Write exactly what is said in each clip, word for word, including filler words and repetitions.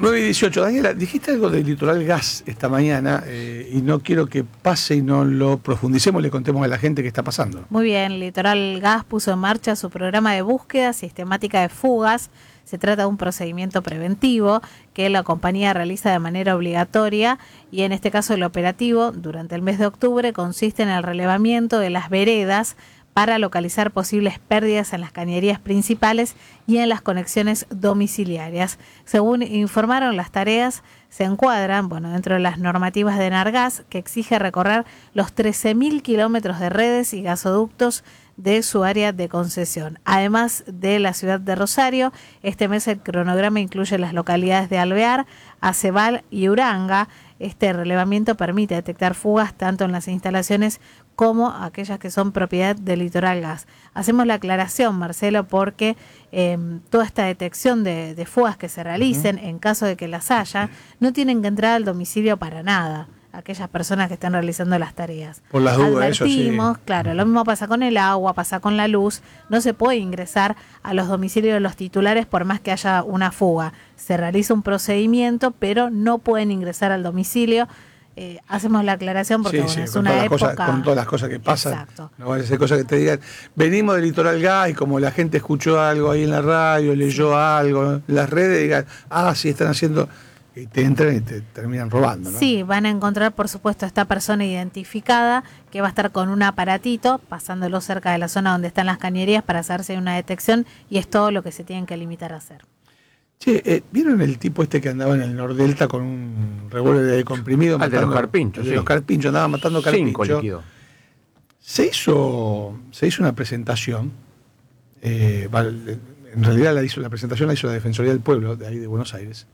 nueve y dieciocho. Daniela, dijiste algo del Litoral Gas esta mañana eh, y no quiero que pase y no lo profundicemos y le contemos a la gente qué está pasando. Muy bien, Litoral Gas puso en marcha su programa de búsqueda sistemática de fugas. Se trata de un procedimiento preventivo que la compañía realiza de manera obligatoria y en este caso el operativo durante el mes de octubre consiste en el relevamiento de las veredas para localizar posibles pérdidas en las cañerías principales y en las conexiones domiciliarias. Según informaron, las tareas se encuadran, bueno, dentro de las normativas de Enargas, que exige recorrer los trece mil kilómetros de redes y gasoductos de su área de concesión. Además de la ciudad de Rosario, este mes el cronograma incluye las localidades de Alvear, Acebal y Uranga. Este relevamiento permite detectar fugas tanto en las instalaciones como aquellas que son propiedad del Litoral Gas. Hacemos la aclaración, Marcelo, porque eh, toda esta detección de, de fugas que se realicen, uh-huh. en caso de que las haya, no tienen que entrar al domicilio para nada, aquellas personas que están realizando las tareas. Por las dudas, eso sí. Claro, lo mismo pasa con el agua, pasa con la luz. No se puede ingresar a los domicilios de los titulares por más que haya una fuga. Se realiza un procedimiento, pero no pueden ingresar al domicilio. Eh, hacemos la aclaración porque sí, bueno, sí, es una época... Cosas, con todas las cosas que pasan. Exacto. No vaya a ser cosas que te digan, venimos del Litoral Gas y como la gente escuchó algo ahí en la radio, leyó sí. algo en las redes, digan, ah, sí, están haciendo... Y te entran y te terminan robando, ¿no? Sí, van a encontrar, por supuesto, a esta persona identificada que va a estar con un aparatito pasándolo cerca de la zona donde están las cañerías para hacerse una detección y es todo lo que se tienen que limitar a hacer. Che, eh, ¿vieron el tipo este que andaba en el Nordelta con un revólver de comprimido? Ah, matando, de los carpinchos, el de sí. los carpinchos, andaba matando carpinchos. Cinco liquidó. Se hizo, se hizo una presentación, eh, en realidad la, hizo, la presentación la hizo la Defensoría del Pueblo, de ahí de Buenos Aires.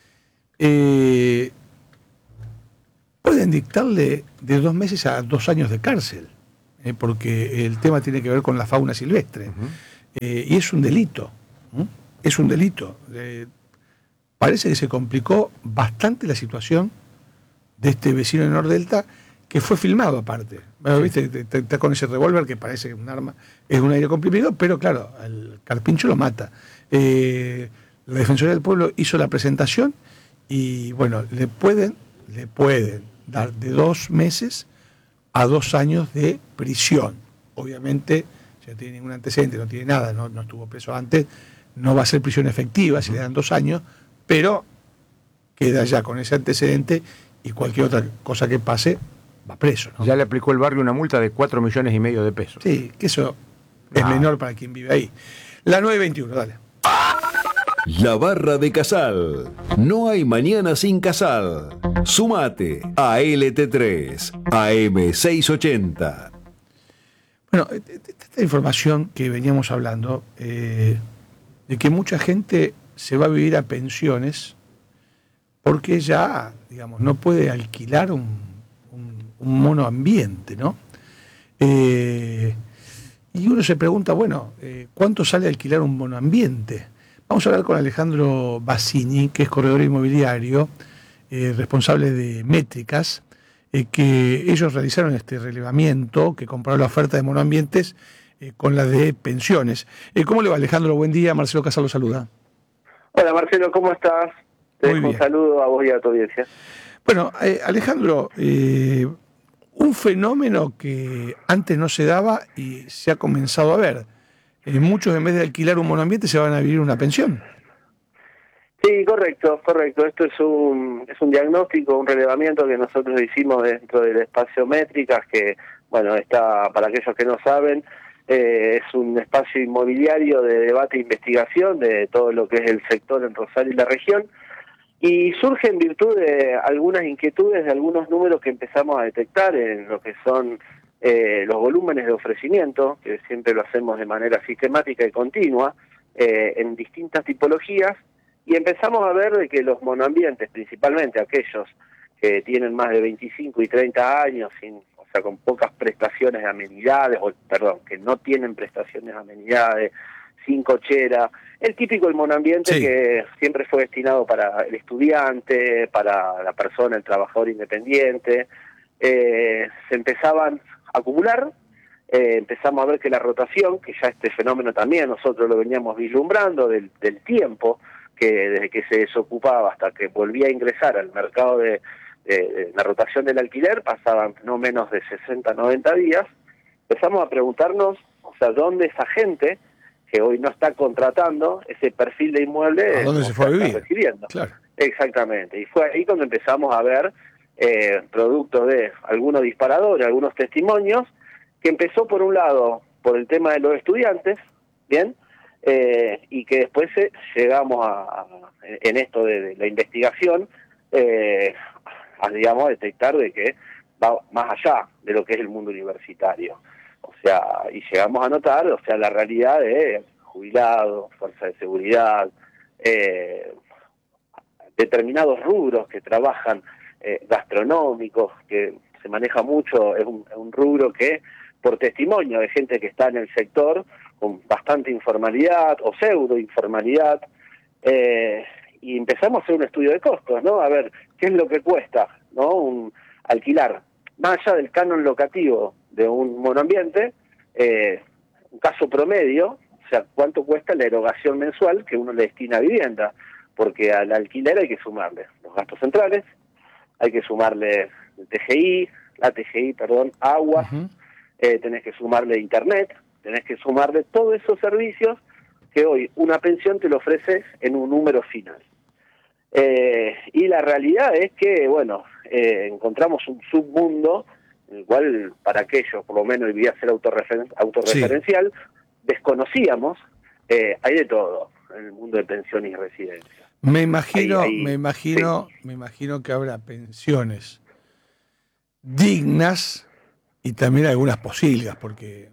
Eh, pueden dictarle de dos meses a dos años de cárcel, eh, porque el tema tiene que ver con la fauna silvestre. Uh-huh. Eh, y es un delito. ¿eh? Es un delito. Eh, parece que se complicó bastante la situación de este vecino de Nordelta, que fue filmado aparte. Bueno, sí. Viste, está con ese revólver que parece un arma, es un aire comprimido, pero claro, el carpincho lo mata. Eh, la Defensoría del Pueblo hizo la presentación y bueno, le pueden, le pueden dar de dos meses a dos años de prisión. Obviamente, si no tiene ningún antecedente, no tiene nada, no, no estuvo preso antes, no va a ser prisión efectiva si le dan dos años, pero queda ya con ese antecedente y cualquier otra cosa que pase va preso, ¿no? Ya le aplicó el barrio una multa de cuatro millones y medio de pesos. Sí, que eso ah. es menor para quien vive ahí. La nueve veintiuno, dale. La Barra de Casal. No hay mañana sin Casal. Sumate a L T tres, A M seiscientos ochenta. Bueno, esta información que veníamos hablando, eh, de que mucha gente se va a vivir a pensiones porque ya, digamos, no puede alquilar un, un, un monoambiente, ¿no? Eh, y uno se pregunta, bueno, eh, ¿cuánto sale alquilar un monoambiente? Vamos a hablar con Alejandro Bassini, que es corredor inmobiliario, eh, responsable de Métricas, eh, que ellos realizaron este relevamiento, que comparó la oferta de monoambientes eh, con la de pensiones. Eh, ¿Cómo le va, Alejandro? Buen día, Marcelo Casal lo saluda. Hola, Marcelo, ¿cómo estás? Te dejo un saludo a vos y a tu audiencia. Bueno, eh, Alejandro, eh, un fenómeno que antes no se daba y se ha comenzado a ver. Eh, muchos, en vez de alquilar un monoambiente, se van a vivir una pensión. Sí, correcto, correcto. Esto es un es un diagnóstico, un relevamiento que nosotros hicimos dentro del espacio Métricas, que, bueno, está, para aquellos que no saben, eh, es un espacio inmobiliario de debate e investigación de todo lo que es el sector en Rosario y la región, y surge en virtud de algunas inquietudes, de algunos números que empezamos a detectar en lo que son Eh, los volúmenes de ofrecimiento, que siempre lo hacemos de manera sistemática y continua, eh, en distintas tipologías, y empezamos a ver de que los monoambientes, principalmente aquellos que tienen más de veinticinco y treinta años, sin, o sea, con pocas prestaciones de amenidades, o perdón, que no tienen prestaciones de amenidades, sin cochera, el típico el monoambiente sí. que siempre fue destinado para el estudiante, para la persona, el trabajador independiente, eh, se empezaban acumular, eh, empezamos a ver que la rotación, que ya este fenómeno también nosotros lo veníamos vislumbrando del, del tiempo, que desde que se desocupaba hasta que volvía a ingresar al mercado de, de, de la rotación del alquiler pasaban no menos de sesenta, noventa días. Empezamos a preguntarnos, o sea, ¿dónde esa gente que hoy no está contratando ese perfil de inmueble ¿a dónde no se fue a está vivir? recibiendo? Claro. Exactamente, y fue ahí cuando empezamos a ver, eh, producto de algunos disparadores, algunos testimonios, que empezó por un lado por el tema de los estudiantes, ¿bien? Eh, y que después eh, llegamos a, a, en esto de, de la investigación, eh, a, digamos, a detectar de que va más allá de lo que es el mundo universitario. O sea, y llegamos a notar, o sea, la realidad de jubilados, fuerza de seguridad, eh, determinados rubros que trabajan, eh, gastronómicos, que se maneja mucho, es un, es un rubro que, por testimonio de gente que está en el sector, con bastante informalidad o pseudo informalidad, eh, y empezamos a hacer un estudio de costos, ¿no? A ver, ¿qué es lo que cuesta, ¿no? Un, alquilar, más allá del canon locativo de un monoambiente, eh, un caso promedio, o sea, cuánto cuesta la erogación mensual que uno le destina a vivienda, porque al alquiler hay que sumarle los gastos centrales, hay que sumarle el T G I, la T G I, perdón, agua, uh-huh. eh, tenés que sumarle internet, tenés que sumarle todos esos servicios que hoy una pensión te lo ofrece en un número final. Eh, y la realidad es que, bueno, eh, encontramos un submundo en el cual, para aquellos, por lo menos, y voy a ser autorreferen- autorreferencial, sí. desconocíamos, eh, hay de todo en el mundo de pensiones y residencia. Me imagino, hay, hay, me imagino, sí. me imagino que habrá pensiones dignas y también algunas posilgas, porque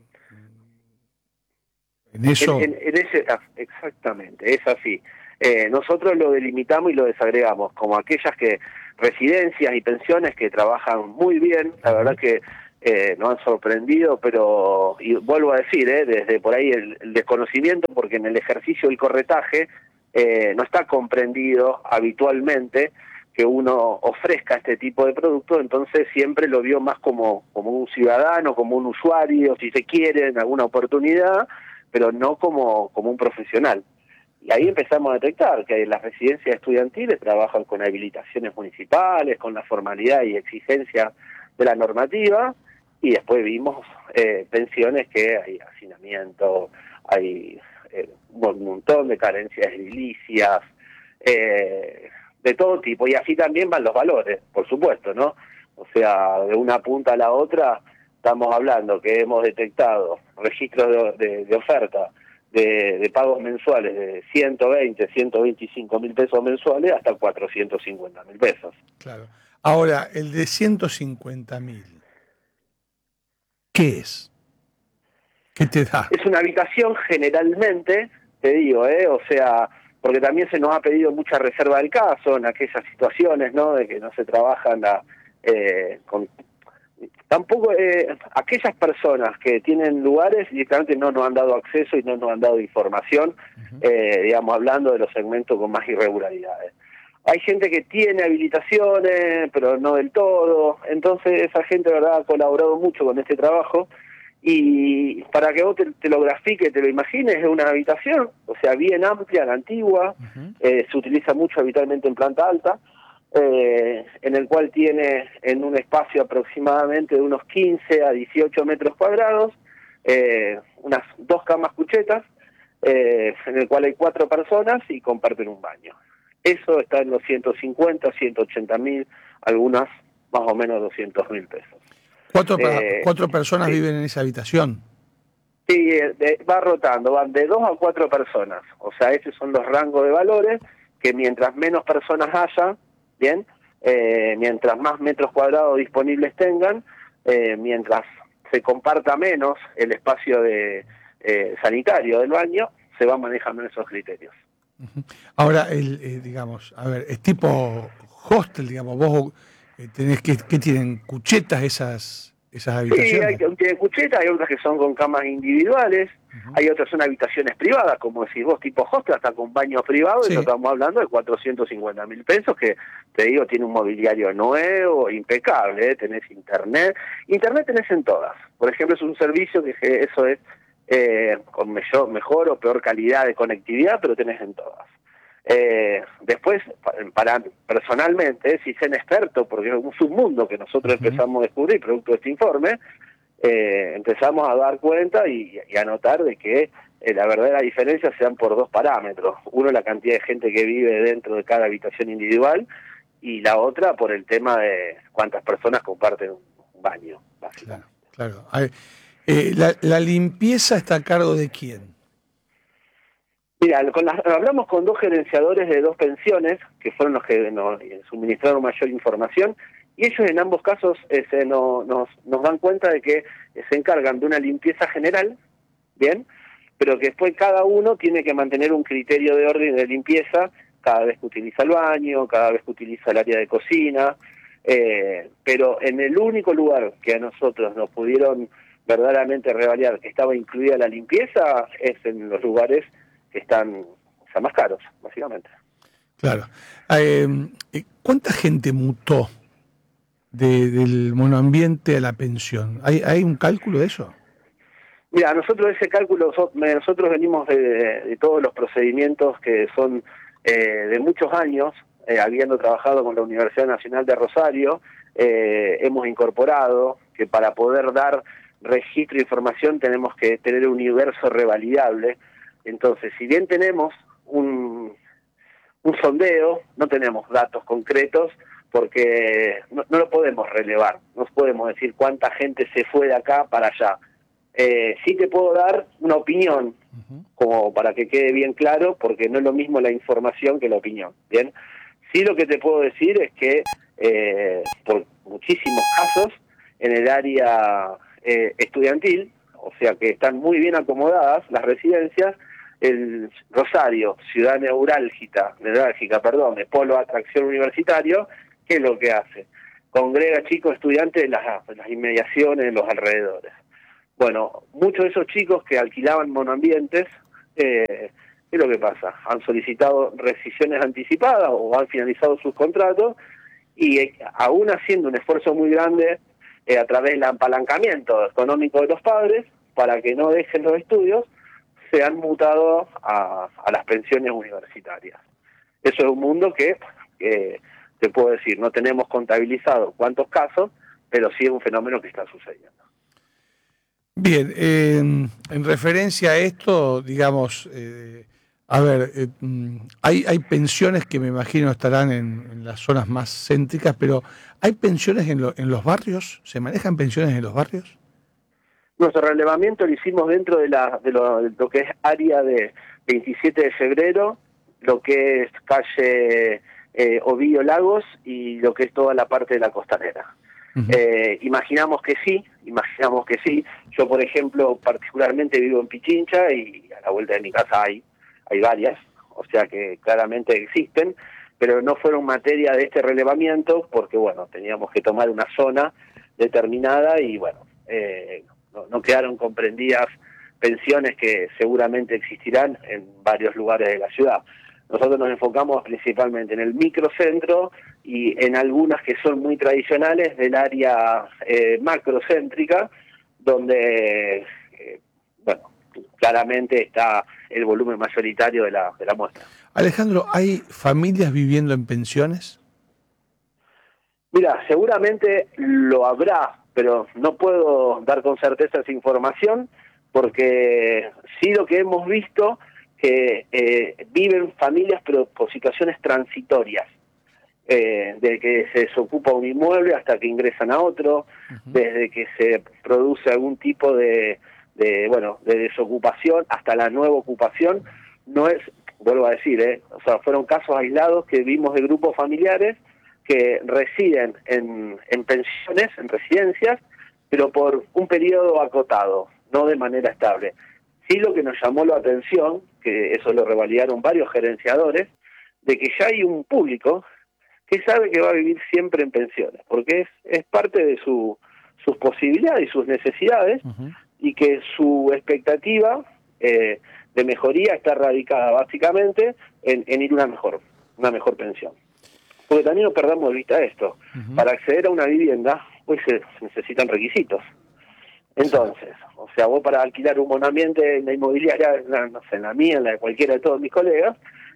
en eso... En, en, en ese, exactamente, es así. Eh, nosotros lo delimitamos y lo desagregamos como aquellas que residencias y pensiones que trabajan muy bien, la verdad que eh, nos han sorprendido, pero, y vuelvo a decir, eh, desde por ahí el, el desconocimiento, porque en el ejercicio del corretaje eh, no está comprendido habitualmente que uno ofrezca este tipo de producto, entonces siempre lo vio más como, como un ciudadano, como un usuario, si se quiere, en alguna oportunidad, pero no como, como un profesional. Y ahí empezamos a detectar que las residencias estudiantiles trabajan con habilitaciones municipales, con la formalidad y exigencia de la normativa, y después vimos eh, pensiones que hay hacinamiento, hay eh, un montón de carencias edilicias, eh, de todo tipo, y así también van los valores, por supuesto, ¿no? O sea, de una punta a la otra estamos hablando que hemos detectado registros de, de, de oferta de, de pagos mensuales de ciento veinte, ciento veinticinco mil pesos mensuales hasta cuatrocientos cincuenta mil pesos. Claro. Ahora, el de ciento cincuenta mil, ¿qué es? ¿Qué te da? Es una habitación generalmente, te digo, ¿eh? O sea, porque también se nos ha pedido mucha reserva del caso en aquellas situaciones, ¿no? De que no se trabajan la, eh, con... Tampoco, eh, aquellas personas que tienen lugares directamente no nos han dado acceso y no nos han dado información, uh-huh. eh, digamos, hablando de los segmentos con más irregularidades. Hay gente que tiene habilitaciones, pero no del todo, entonces esa gente, de verdad, ha colaborado mucho con este trabajo, y para que vos te, te lo grafiques, te lo imagines, es una habitación, o sea, bien amplia, la antigua, uh-huh. eh, se utiliza mucho habitualmente en planta alta, Eh, en el cual tiene en un espacio aproximadamente de unos quince a dieciocho metros cuadrados, eh, unas dos camas cuchetas, eh, en el cual hay cuatro personas y comparten un baño. Eso está en los ciento cincuenta, ciento ochenta mil, algunas más o menos doscientos mil pesos. ¿Cuatro, eh, ¿Cuatro personas sí. viven en esa habitación? Sí, de, va rotando, van de dos a cuatro personas, o sea, esos son los rangos de valores, que mientras menos personas haya, bien, eh, mientras más metros cuadrados disponibles tengan, eh, mientras se comparta menos el espacio de eh, sanitario del baño, se va manejando en esos criterios. Uh-huh. Ahora, el, eh, digamos, a ver, es tipo hostel, digamos, vos eh, tenés que, ¿qué tienen? ¿Cuchetas esas, esas habitaciones? Sí, hay, tienen cuchetas, hay otras que son con camas individuales, uh-huh. hay otras son habitaciones privadas, como decís vos, tipo hostel, hasta con baño privado, sí. Y estamos hablando de cuatrocientos cincuenta mil pesos, que te digo, tiene un mobiliario nuevo, impecable, ¿eh? Tenés internet, internet tenés en todas, por ejemplo, es un servicio que eso es eh, con mejor, mejor o peor calidad de conectividad, pero tenés en todas. Eh, después, para personalmente, si sean expertos, porque es un submundo que nosotros uh-huh. empezamos a descubrir producto de este informe, eh, empezamos a dar cuenta y, y a notar de que eh, la verdadera diferencia se dan por dos parámetros. Uno, la cantidad de gente que vive dentro de cada habitación individual, y la otra por el tema de cuántas personas comparten un baño, básicamente. Claro, claro. A ver, eh, la, ¿la limpieza está a cargo de quién? Mira, con las, hablamos con dos gerenciadores de dos pensiones, que fueron los que nos suministraron mayor información, y ellos en ambos casos eh, se, no, nos, nos dan cuenta de que eh, se encargan de una limpieza general, ¿bien? Pero que después cada uno tiene que mantener un criterio de orden de limpieza cada vez que utiliza el baño, cada vez que utiliza el área de cocina, eh, pero en el único lugar que a nosotros nos pudieron verdaderamente revalidar que estaba incluida la limpieza es en los lugares que están, o sea, más caros, básicamente. Claro. Eh, ¿Cuánta gente mutó de, del monoambiente a la pensión? ¿Hay, hay un cálculo de eso? Mira, nosotros ese cálculo, nosotros venimos de, de todos los procedimientos que son eh, de muchos años, eh, habiendo trabajado con la Universidad Nacional de Rosario, eh, hemos incorporado que para poder dar registro de información tenemos que tener un universo revalidable. Entonces, si bien tenemos un, un sondeo, no tenemos datos concretos porque no, no lo podemos relevar, no podemos decir cuánta gente se fue de acá para allá. Eh, sí te puedo dar una opinión, uh-huh. como para que quede bien claro, porque no es lo mismo la información que la opinión, ¿bien? Sí, lo que te puedo decir es que eh, por muchísimos casos en el área eh, estudiantil, o sea que están muy bien acomodadas las residencias, el Rosario, ciudad neurálgica, neurálgica, perdón, de polo de atracción universitario, ¿qué es lo que hace? Congrega chicos estudiantes de las, las inmediaciones, en los alrededores. Bueno, muchos de esos chicos que alquilaban monoambientes, eh, ¿qué es lo que pasa? Han solicitado rescisiones anticipadas o han finalizado sus contratos y eh, aún haciendo un esfuerzo muy grande eh, a través del apalancamiento económico de los padres para que no dejen los estudios, se han mutado a, a las pensiones universitarias. Eso es un mundo que, eh, te puedo decir, no tenemos contabilizado cuántos casos, pero sí es un fenómeno que está sucediendo. Bien, eh, en referencia a esto, digamos, eh, a ver, eh, hay, hay pensiones que me imagino estarán en, en las zonas más céntricas, pero ¿hay pensiones en, lo, en los barrios? ¿Se manejan pensiones en los barrios? Nuestro relevamiento lo hicimos dentro de, la, de, lo, de lo que es área de veintisiete de febrero, lo que es calle eh, Ovillo Lagos y lo que es toda la parte de la costanera. Uh-huh. Eh, imaginamos que sí, imaginamos que sí. Yo, por ejemplo, particularmente vivo en Pichincha y a la vuelta de mi casa hay, hay varias, o sea que claramente existen, pero no fueron materia de este relevamiento porque, bueno, teníamos que tomar una zona determinada y, bueno, eh, no, no quedaron comprendidas pensiones que seguramente existirán en varios lugares de la ciudad. Nosotros nos enfocamos principalmente en el microcentro y en algunas que son muy tradicionales del área eh, macrocéntrica, donde, eh, bueno, claramente está el volumen mayoritario de la, de la muestra. Alejandro, ¿hay familias viviendo en pensiones? Mira, seguramente lo habrá, pero no puedo dar con certeza esa información, porque sí lo que hemos visto que eh, viven familias pero por situaciones transitorias, eh, desde que se desocupa un inmueble hasta que ingresan a otro, uh-huh. desde que se produce algún tipo de, de bueno de desocupación hasta la nueva ocupación. No es, vuelvo a decir, eh, o sea, fueron casos aislados que vimos de grupos familiares que residen en, en pensiones, en residencias, pero por un periodo acotado, no de manera estable. Sí, lo que nos llamó la atención, que eso lo revalidaron varios gerenciadores, de que ya hay un público que sabe que va a vivir siempre en pensiones, porque es, es parte de su, sus posibilidades y sus necesidades, uh-huh. y que su expectativa eh, de mejoría está radicada básicamente en, en ir a una mejor, una mejor pensión. Porque también no perdamos de vista esto. Uh-huh. Para acceder a una vivienda, pues se necesitan requisitos. Entonces, o sea, vos para alquilar un monoambiente en la inmobiliaria, no sé, en la mía, en la de cualquiera de todos mis colegas,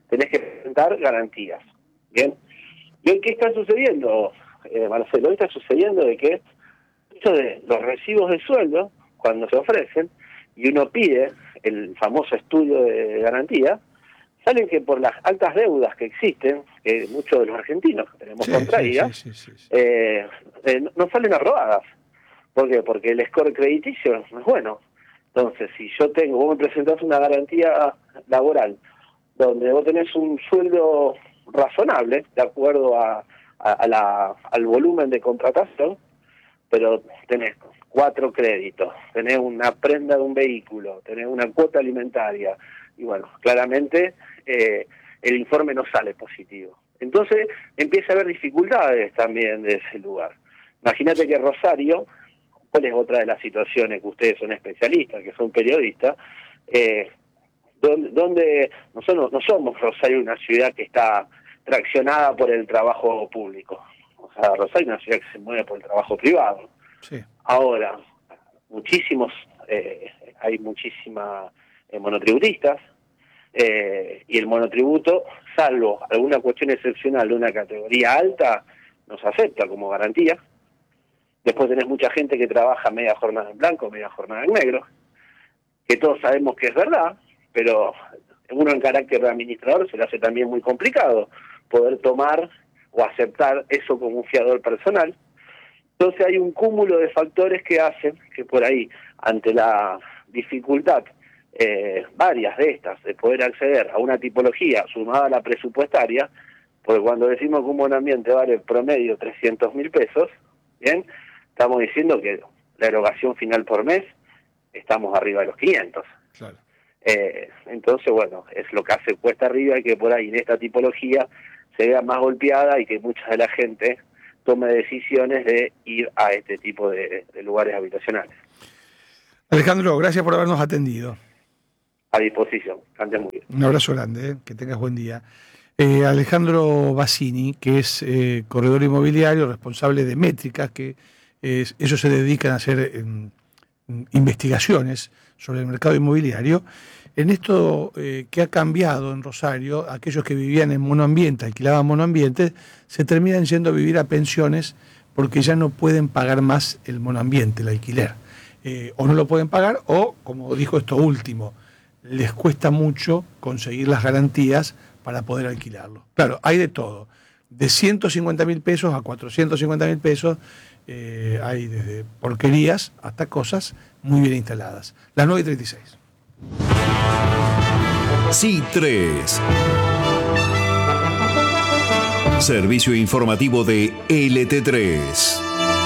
tenés que presentar garantías. Bien. ¿Y hoy qué está sucediendo, eh, Marcelo? Hoy está sucediendo de que esto de los recibos de sueldo, cuando se ofrecen, y uno pide el famoso estudio de garantía, salen que por las altas deudas que existen, que muchos de los argentinos tenemos Sí, contraídas, sí, sí, sí, sí. eh, eh, no- no salen aprobadas. ¿Por qué? Porque el score crediticio no es bueno. Entonces, si yo tengo, vos me presentás una garantía laboral, donde vos tenés un sueldo razonable, de acuerdo a, a, a la, al volumen de contratación, pero tenés cuatro créditos, tenés una prenda de un vehículo, tenés una cuota alimentaria, y bueno, claramente eh, el informe no sale positivo. Entonces empieza a haber dificultades también de ese lugar. Imagínate que Rosario, ¿cuál es otra de las situaciones que ustedes son especialistas, que son periodistas? Eh, donde, donde nosotros no somos Rosario una ciudad que está traccionada por el trabajo público. O sea, Rosario es una ciudad que se mueve por el trabajo privado. Sí. Ahora, muchísimos, eh, hay muchísimas eh, monotributistas, eh, y el monotributo, salvo alguna cuestión excepcional de una categoría alta, nos acepta como garantía. Después tenés mucha gente que trabaja media jornada en blanco, media jornada en negro, que todos sabemos que es verdad, pero uno en carácter de administrador se le hace también muy complicado poder tomar o aceptar eso como un fiador personal. Entonces hay un cúmulo de factores que hacen que por ahí, ante la dificultad, eh, varias de estas, de poder acceder a una tipología sumada a la presupuestaria, porque cuando decimos que un monoambiente vale promedio trescientos mil pesos, bien, estamos diciendo que la erogación final por mes estamos arriba de los quinientos. Claro. Eh, entonces, bueno, es lo que hace cuesta arriba y que por ahí en esta tipología se vea más golpeada y que mucha de la gente tome decisiones de ir a este tipo de, de lugares habitacionales. Alejandro, gracias por habernos atendido. A disposición, antes muy bien. Un abrazo grande, ¿eh? Que tengas buen día. Eh, Alejandro Bassini, que es eh, corredor inmobiliario, responsable de Métricas, que eh, ellos se dedican a hacer eh, investigaciones sobre el mercado inmobiliario. En esto eh, que ha cambiado en Rosario, aquellos que vivían en monoambiente, alquilaban monoambiente, se terminan yendo a vivir a pensiones porque ya no pueden pagar más el monoambiente, el alquiler. Eh, o no lo pueden pagar, o, como dijo esto último, les cuesta mucho conseguir las garantías para poder alquilarlo. Claro, hay de todo. De ciento cincuenta mil pesos a cuatrocientos cincuenta mil pesos, eh, hay desde porquerías hasta cosas muy bien instaladas. Las nueve y treinta y seis. C tres. Servicio informativo de L T tres.